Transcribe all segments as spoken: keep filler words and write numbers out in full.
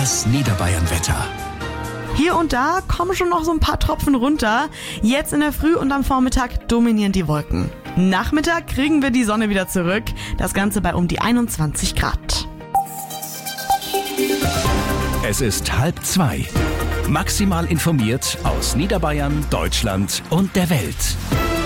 Das Niederbayern-Wetter. Hier und da kommen schon noch so ein paar Tropfen runter. Jetzt in der Früh und am Vormittag dominieren die Wolken. Nachmittag kriegen wir die Sonne wieder zurück. Das Ganze bei um die einundzwanzig Grad. Es ist halb zwei. Maximal informiert aus Niederbayern, Deutschland und der Welt.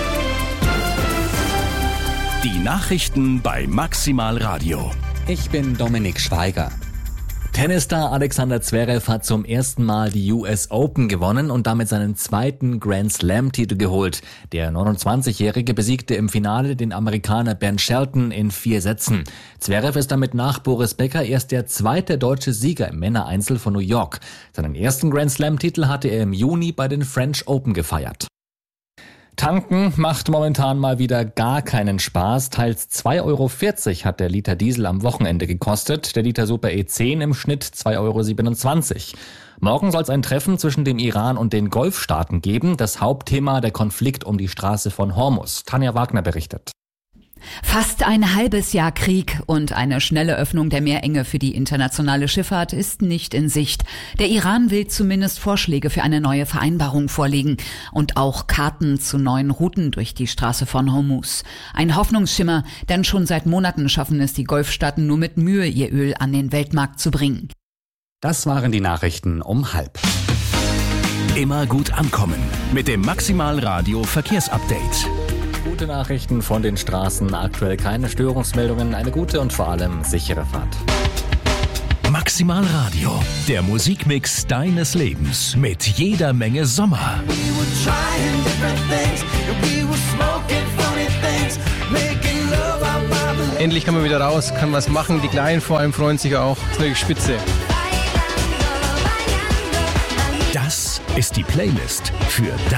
Die Nachrichten bei Maximal Radio. Ich bin Dominik Schweiger. Tennisstar Alexander Zverev hat zum ersten Mal die U S Open gewonnen und damit seinen zweiten Grand Slam-Titel geholt. Der neunundzwanzigjährige besiegte im Finale den Amerikaner Ben Shelton in vier Sätzen. Zverev ist damit nach Boris Becker erst der zweite deutsche Sieger im Männereinzel von New York. Seinen ersten Grand Slam-Titel hatte er im Juni bei den French Open gefeiert. Tanken macht momentan mal wieder gar keinen Spaß. Teils zwei Euro vierzig hat der Liter Diesel am Wochenende gekostet. Der Liter Super E zehn im Schnitt zwei Euro siebenundzwanzig. Morgen soll es ein Treffen zwischen dem Iran und den Golfstaaten geben. Das Hauptthema der Konflikt um die Straße von Hormuz. Tanja Wagner berichtet. Fast ein halbes Jahr Krieg und eine schnelle Öffnung der Meerenge für die internationale Schifffahrt ist nicht in Sicht. Der Iran will zumindest Vorschläge für eine neue Vereinbarung vorlegen und auch Karten zu neuen Routen durch die Straße von Hormuz. Ein Hoffnungsschimmer, denn schon seit Monaten schaffen es die Golfstaaten nur mit Mühe, ihr Öl an den Weltmarkt zu bringen. Das waren die Nachrichten um halb. Immer gut ankommen mit dem Maximal Radio Verkehrsupdate. Gute Nachrichten von den Straßen, aktuell keine Störungsmeldungen, eine gute und vor allem sichere Fahrt. Maximal Radio, der Musikmix deines Lebens mit jeder Menge Sommer. Endlich kann man wieder raus, kann was machen, die Kleinen vor allem freuen sich auch, das ist wirklich spitze. Das ist die Playlist für